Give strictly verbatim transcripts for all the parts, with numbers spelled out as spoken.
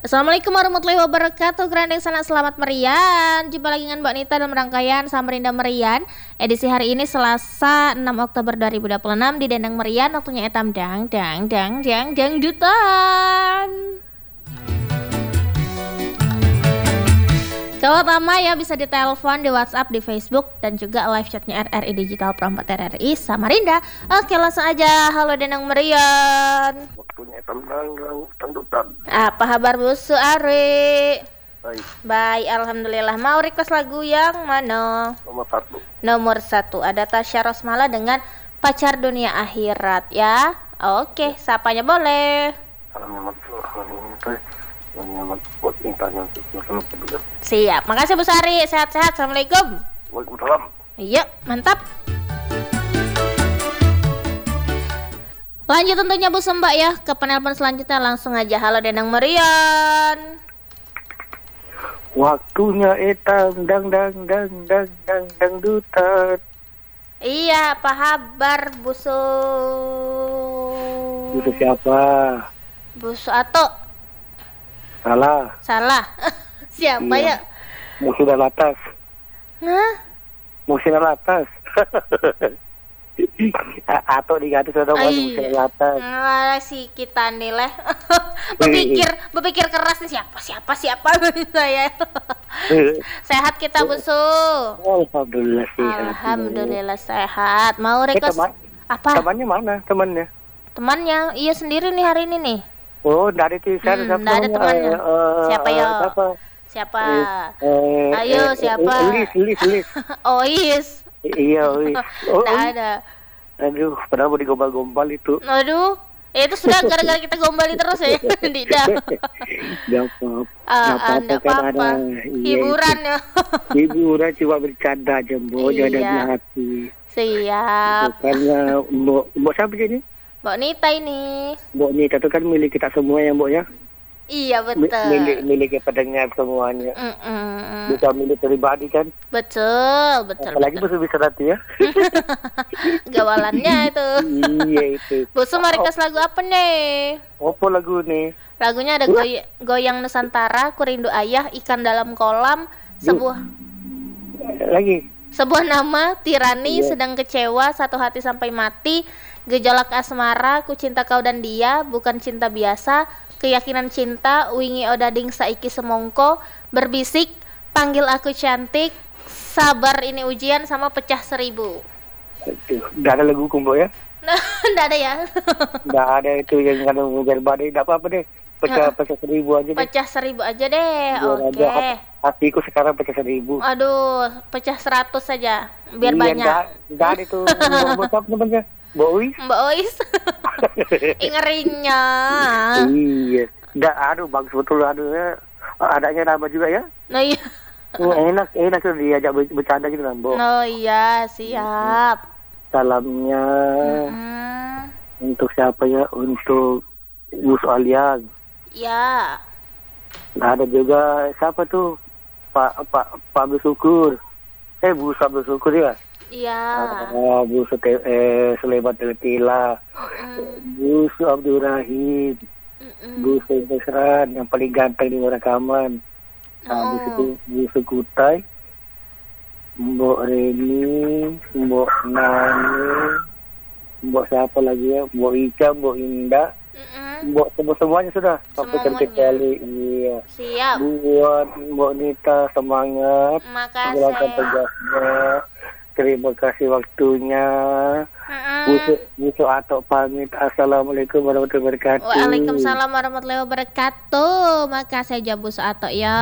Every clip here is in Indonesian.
Assalamualaikum warahmatullahi wabarakatuh. Kerandeng sana selamat merian. Jumpa lagi dengan Mbak Nita dalam rangkaian Samarinda Merian. Edisi hari ini Selasa enam Oktober dua ribu dua puluh enam di Dendang Merian. Waktunya etam dang dang dang dang dang dutan. Kalau utama ya bisa ditelepon, di WhatsApp, di Facebook, dan juga live chatnya R R I Digital Perempat R R I Samarinda. Oke, langsung aja. Halo Dendang Merian. Waktunya tentang tangdutan. Apa kabar Bu Su Ari? Baik. Baik, alhamdulillah. Mau request lagu yang mana? Nomor satu. Nomor satu ada Tasya Rosmala dengan Pacar Dunia Akhirat ya. Oke, sapanya boleh. Salamnya Mansur, salamnya Salamnya buat intanya untuk selalu pendengar. Siap, makasih Bu Sari. Sehat-sehat. Assalamualaikum. Waalaikumsalam. Iya, mantap. Lanjut tentunya Bu Sembak ya ke penelpon selanjutnya, langsung aja. Halo Dendang Merian. Waktunya etam dang dang dang dang dang dang dutan. Iya, apa kabar Bu Su? Itu siapa? Bu Su Ato. Salah. Salah. Siapa Iya. ya? Musim Latas. Hah? Musim Latas. Atau diganti sudah buat Musim Latas. Malah si kita nih leh. berpikir berpikir keras nih, siapa siapa siapa saya. Sehat kita Bu Su. Alhamdulillah sehat. Alhamdulillah sehat. Mau Eh, request teman, apa? temannya mana? Temannya? Temannya iya sendiri nih hari ini nih. Oh, dari tulisan Hmm, siapa nggak ada namanya? temannya. Eh, eh, Siapa eh, ya? Siapa? Siapa? Eh, Ayo, eh, siapa? eh, Lis, Lis, Lis. Ois. Iya, Lis. Oh, Nggak oh. ada. Aduh, padahal mau digombal-gombal itu. Aduh, ya itu sudah gara-gara kita gombali terus ya. Tidak. Gak apa-apa. Ah, Gak ah, nggak kan apa-apa. ada. Iya, Hiburan itu. ya. Hiburan cuma bercanda aja, Mbok. Jangan Iya. ada hati. Siap. Karena Mbok, Mbok siapa jadi? Mbak Nita ini. Mbok Nita itu kan milik kita semua ya, Mbok ya. Iya Mi- betul. Milik milik pendengar semuanya. Mm-mm. Bukan milik pribadi kan. Betul, betul. Apalagi betul. bisa bisa nanti ya. Gawalannya itu. Iya itu. Bu Su mau request lagu apa nih? Apa lagu nih? Lagunya ada goy- Goyang Nusantara, Kurindu Ayah, Ikan Dalam Kolam, sebuah Lagi. sebuah nama, Tirani, Iya. Sedang Kecewa, Satu Hati Sampai Mati, Gejolak Asmara, Ku Cinta Kau dan Dia, Bukan Cinta Biasa, Keyakinan Cinta, Wingi Odading Saiki Semongko, Berbisik, Panggil Aku Cantik, Sabar Ini Ujian, sama Pecah Seribu. Aduh, nggak ada lagu kumpul ya? Nah, enggak ada ya? Nggak ada itu yang ada hujan badai. Nggak apa-apa deh. Pecah pecah seribu aja deh. Pecah seribu aja deh. Biar Oke. aja hat- hatiku sekarang pecah seribu. Aduh, pecah seratus saja biar Iya, banyak. Nggak, nggak ada itu. Mbok apa namanya? Boy. Mbak Ois. Ih, ngerinya. Iya. Nggak, aduh bagus betul aduh ya. Adanya nama juga ya. Nah iya. Oh, enak, enak tuh diajak ber- bercanda gitu kan, Mbok. Oh iya, siap. Salamnya Hmm, untuk siapa ya? Untuk Gus Alian. ya. Nah, ada juga siapa tuh? Pak Pak Pak Bersyukur. Eh, Bu Bersyukur ya. Iya. Ah, Bu Sute, eh, Sulaiman Teletila. Mm-mm. Bu Abdurrahim. Mm-mm. Bu Besran yang paling ganteng di rekaman. Nah, Bu Oh. Suku- Bu Sukutai. Mbok Reni, Mbok Nani, Mbok siapa lagi ya? Mbok Ica, Mbok Indah. Mm-mm. Mbok semua semuanya sudah sampai Semuanya. kecuali iya. Siap. Buat Mbok Nita semangat menjalankan Makasih. tugasnya. Terima kasih waktunya. Mm-mm. Busuk busuk atok pamit. Assalamualaikum warahmatullahi wabarakatuh. Waalaikumsalam warahmatullahi wabarakatuh. Makasih aja Bu Ato ya.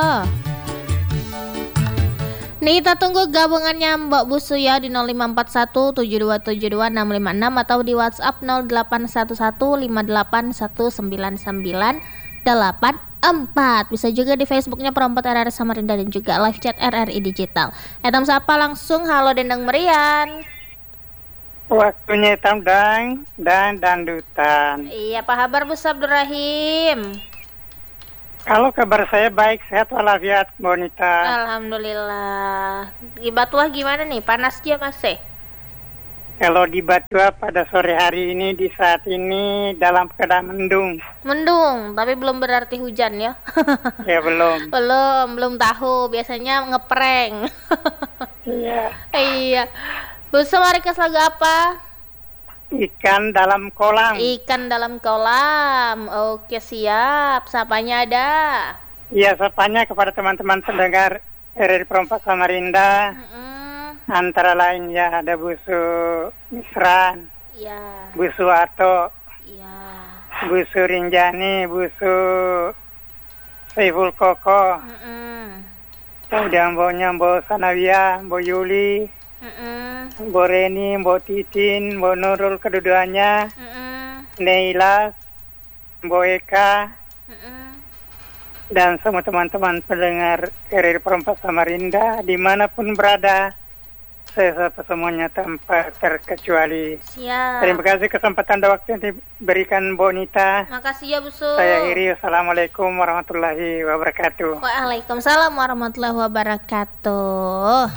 Nih kita tunggu gabungannya Mbak Busu ya di nol lima empat satu tujuh dua tujuh dua enam lima enam atau di WhatsApp nol delapan satu satu lima delapan satu sembilan sembilan delapan empat. Bisa juga di Facebooknya Perempat R R I Samarinda dan juga live chat R R I Digital. Etam sapa langsung, halo Dendang Merian. Waktunya hitam dan dan dandutan. Iya, apa kabar Bu Abdurrahim? Kalau kabar saya baik, sehat walafiat, Bonita. Alhamdulillah. Di Batuah gimana nih? Panas dia masih? Kalau di Batua pada sore hari ini di saat ini dalam keadaan mendung. Mendung, tapi belum berarti hujan ya. Ya belum. Belum, belum tahu. Biasanya ngeprank. Iya. Iya. Busu mau request lagu apa? Ikan dalam kolam. Ikan dalam kolam. Oke, siap. Sapanya ada. Iya, sapanya kepada teman-teman pendengar R R I Perompak Samarinda. Mm-mm. Antara lain ya ada Busu Misran, Iya. Busu Ato, Iya. Busu Rinjani, Busu Saiful Koko, Mm-mm. kemudian Mboknya Mbok Sanawia, Mbok Yuli, Mm-mm. Mbok Reni, Mbok Titin, Mbok Nurul kedudukannya, Mm-mm. Neila, Mbok Eka, Mm-mm. dan semua teman-teman pendengar R R I Perompak Samarinda dimanapun berada. Saya sapa semuanya tanpa terkecuali. Siap. Terima kasih kesempatan dan waktu yang diberikan Bonita. Makasih ya, Busu. Saya Iri. Assalamualaikum warahmatullahi wabarakatuh. Waalaikumsalam warahmatullahi wabarakatuh.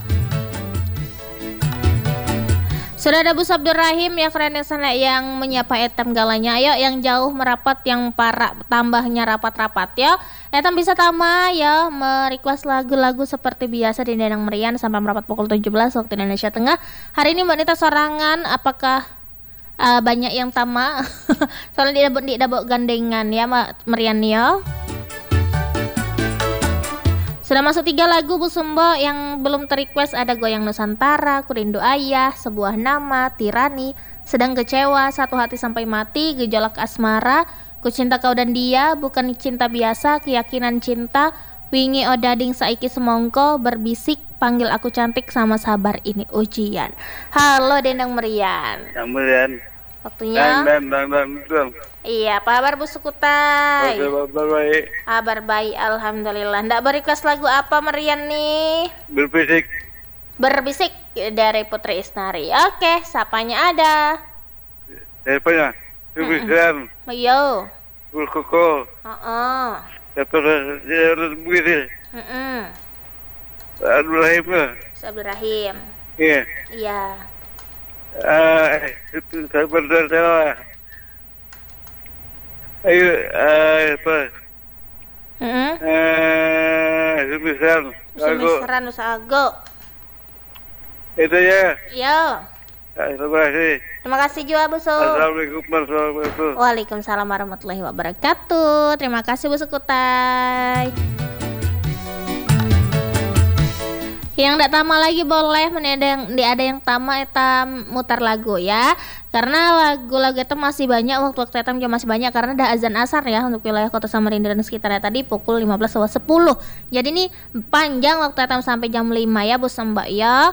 Sudah ada Bu Abdurrahim ya keren sana yang menyapa etam galanya. Ayo yang jauh merapat, yang para tambahnya rapat-rapat ya. Etam bisa tama ya merequest lagu-lagu seperti biasa di Denang Merian sampai merapat pukul tujuh belas waktu Indonesia Tengah. Hari ini Mbak Nita sorangan, apakah uh, banyak yang tama? Soalnya di dabok gandengan ya Mbak Merian ya. Sudah masuk tiga lagu Bu Sumbo yang belum terrequest, ada Goyang Nusantara, Kurindu Ayah, Sebuah Nama, Tirani, Sedang Kecewa, Satu Hati Sampai Mati, Gejolak Asmara, Ku Cinta Kau dan Dia, Bukan Cinta Biasa, Keyakinan Cinta, Wingi Odading Saiki Semongko, Berbisik, Panggil Aku Cantik, sama Sabar Ini Ujian. Halo Dendang Merian. Kemudian Waktunya. dan dan dan dan Iya, apa kabar Bu Sukutai? baik Kabar baik, alhamdulillah. Ndak berequest lagu apa Merian nih? berfisik Berbisik dari Putri Isnari. Oke, sapanya ada. siapanya berfisikkan Yo. berkoko Heeh. dapat harus begitu Heeh. Abdurrahim Abdurrahim. iya Iya. ah itu sabar salah ayo ah apa Heeh. eh sebesar aku Sumisran Usahago. itu ya Yo. terima kasih. Terima kasih juga Bu Su. Assalamualaikum warahmatullahi wabarakatuh. Waalaikumsalam warahmatullahi wabarakatuh. Terima kasih Bu Sukutai. Yang tidak tama lagi boleh, ada yang ada yang tama eta mutar lagu ya. Karena lagu-lagu itu masih banyak, waktu-waktu itu juga masih banyak karena ada azan asar ya untuk wilayah Kota Samarinda dan sekitarnya tadi pukul lima belas lewat sepuluh. Jadi ini panjang waktu itu sampai jam lima ya Bu Sembak ya.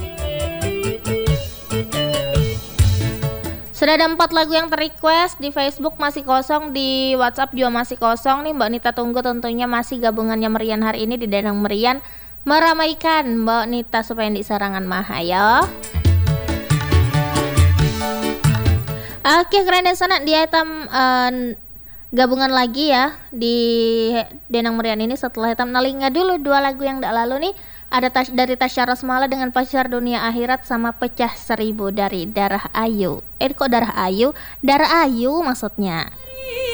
Sudah ada empat lagu yang terrequest, di Facebook masih kosong, di WhatsApp juga masih kosong nih. Mbak Nita tunggu tentunya masih gabungannya Merian hari ini di Danang Merian meramaikan Mbak Nita supaya di Sarangan Maha ya. Oke, keren dan sana di item uh, gabungan lagi ya di Danang Merian ini setelah item nalinga dulu dua lagu yang tak lalu nih. Ada tas dari Tasya Rosmala dengan Pacar Dunia Akhirat sama Pecah Seribu dari Darah Ayu. Eh kok Darah Ayu? Darah Ayu maksudnya.